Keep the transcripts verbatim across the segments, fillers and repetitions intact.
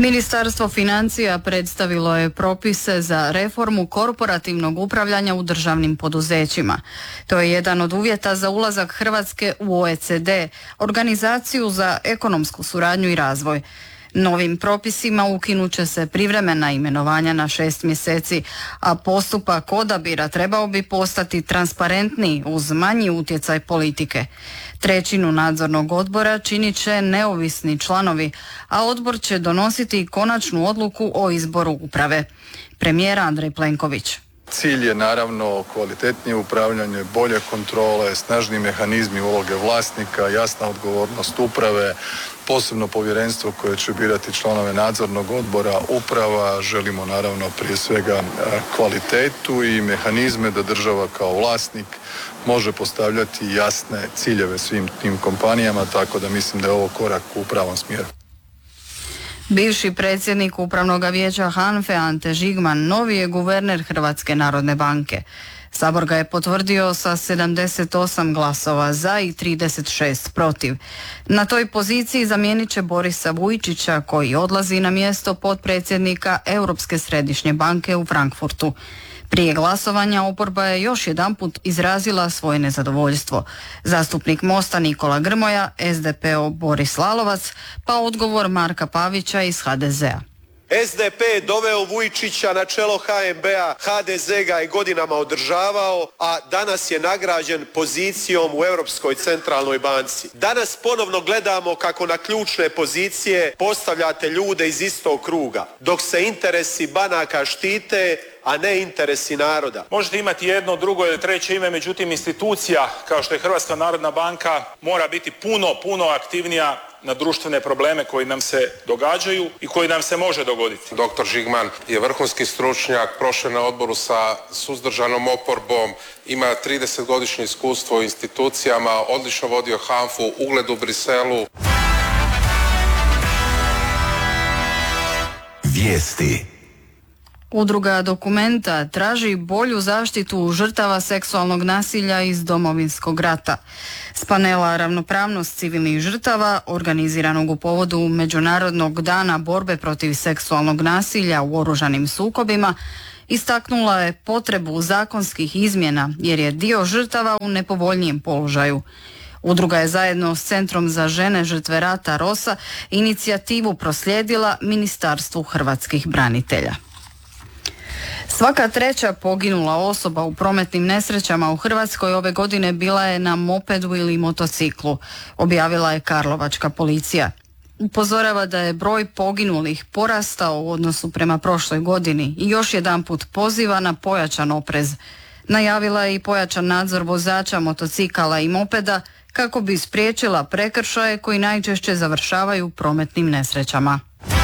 Ministarstvo financija predstavilo je propise za reformu korporativnog upravljanja u državnim poduzećima. To je jedan od uvjeta za ulazak Hrvatske u O E C D, organizaciju za ekonomsku suradnju i razvoj. Novim propisima ukinut će se privremena imenovanja na šest mjeseci, a postupak odabira trebao bi postati transparentniji uz manji utjecaj politike. Trećinu nadzornog odbora činit će neovisni članovi, a odbor će donositi konačnu odluku o izboru uprave. Premijer Andrej Plenković. Cilj je naravno kvalitetnije upravljanje, bolje kontrole, snažni mehanizmi uloge vlasnika, jasna odgovornost uprave, posebno povjerenstvo koje će birati članove nadzornog odbora, uprava. Želimo naravno prije svega kvalitetu i mehanizme da država kao vlasnik može postavljati jasne ciljeve svim tim kompanijama, tako da mislim da je ovo korak u pravom smjeru. Bivši predsjednik Upravnog vijeća HANFA-e Ante Žigman novi je guverner Hrvatske narodne banke. Sabor ga je potvrdio sa sedamdeset osam glasova za i trideset šest protiv. Na toj poziciji zamijenit će Borisa Vujčića koji odlazi na mjesto potpredsjednika Europske središnje banke u Frankfurtu. Prije glasovanja oporba je još jedanput izrazila svoje nezadovoljstvo. Zastupnik Mosta Nikola Grmoja, S D P-ov Boris Lalovac, pa odgovor Marka Pavića iz H D Z-a. S D P je doveo Vujčića na čelo H N B-a, H D Z ga je godinama održavao, a danas je nagrađen pozicijom u Europskoj centralnoj banci. Danas ponovno gledamo kako na ključne pozicije postavljate ljude iz istog kruga, dok se interesi banaka štite, a ne interesi naroda. Možete imati jedno, drugo ili treće ime, međutim institucija kao što je Hrvatska narodna banka mora biti puno, puno aktivnija na društvene probleme koji nam se događaju i koji nam se može dogoditi. Doktor Žigman je vrhunski stručnjak, prošao na odboru sa suzdržanom oporbom, ima tridesetgodišnje iskustvo u institucijama, odlično vodio HANFA-u, ugled u Briselu. Vijesti. Udruga Dokumenta traži bolju zaštitu žrtava seksualnog nasilja iz Domovinskog rata. S panela Ravnopravnost civilnih žrtava, organiziranog u povodu Međunarodnog dana borbe protiv seksualnog nasilja u oružanim sukobima, istaknula je potrebu zakonskih izmjena jer je dio žrtava u nepovoljnijem položaju. Udruga je zajedno s Centrom za žene žrtve rata ROSA inicijativu proslijedila Ministarstvu hrvatskih branitelja. Svaka treća poginula osoba u prometnim nesrećama u Hrvatskoj ove godine bila je na mopedu ili motociklu, objavila je karlovačka policija. Upozorava da je broj poginulih porastao u odnosu prema prošloj godini i još jedanput poziva na pojačan oprez. Najavila je i pojačan nadzor vozača motocikala i mopeda kako bi spriječila prekršaje koji najčešće završavaju prometnim nesrećama.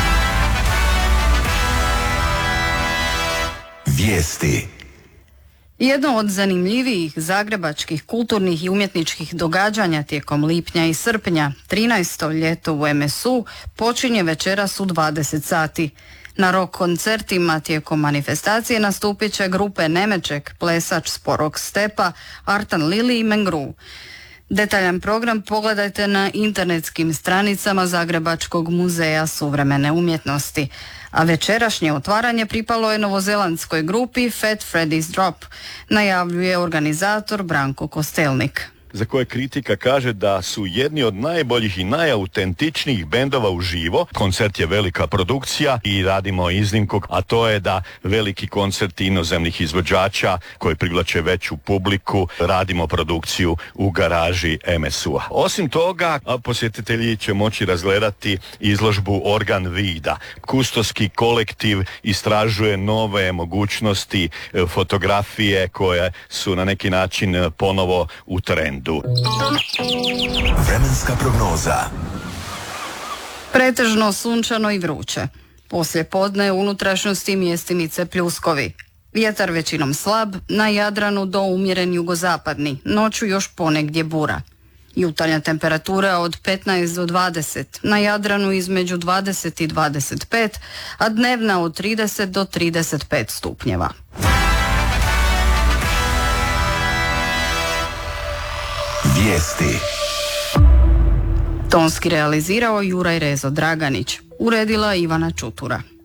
Vijesti. Jedno od zanimljivijih zagrebačkih kulturnih i umjetničkih događanja tijekom lipnja i srpnja, trinaesto ljeto u M S U, počinje večeras u dvadeset sati. Na rock koncertima tijekom manifestacije nastupit će grupe Nemeček, Plesač Sporog stepa, Artan Lili i Mengru. Detaljan program pogledajte na internetskim stranicama Zagrebačkog muzeja suvremene umjetnosti. A večerašnje otvaranje pripalo je novozelandskoj grupi Fat Freddy's Drop, najavljuje organizator Branko Kostelnik. Za koje kritika kaže da su jedni od najboljih i najautentičnijih bendova uživo. Koncert je velika produkcija i radimo iznimku, a to je da veliki koncerti inozemnih izvođača koji privlače veću publiku, radimo produkciju u garaži M S U-a. Osim toga, posjetitelji će moći razgledati izložbu Organ vida. Kustoski kolektiv istražuje nove mogućnosti fotografije koje su na neki način ponovo u trendu. Vremenska prognoza. Pretežno sunčano i vruće. Poslije podne u unutrašnjosti mjestimice pljuskovi. Vjetar većinom slab, na Jadranu do umjeren jugozapadni, noću još ponegdje bura. Jutarnja temperatura od petnaest do dvadeset, na Jadranu između dvadeset i dvadeset pet, a dnevna od trideset do trideset pet stupnjeva. Vijesti. Tonski realizirao Juraj Rezo Draganić. Uredila Ivana Čutura.